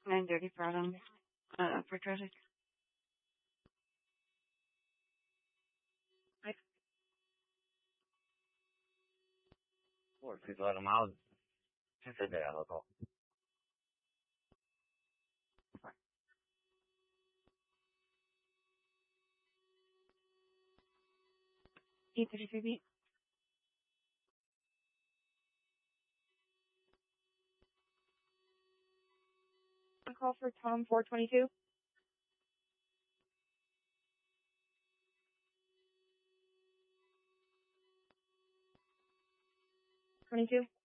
9:30 for traffic. Or please let them out. Just a bit of alcohol. 8:33 beat. A call for Tom 422. 22.